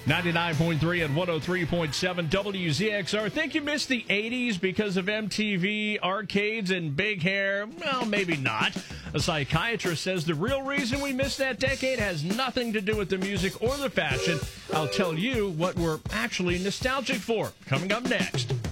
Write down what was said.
99.3 and 103.7 WZXR. Think you missed the 80s because of MTV, arcades, and big hair? Well, maybe not. A psychiatrist says the real reason we missed that decade has nothing to do with the music or the fashion. I'll tell you what we're actually nostalgic for. Coming up next.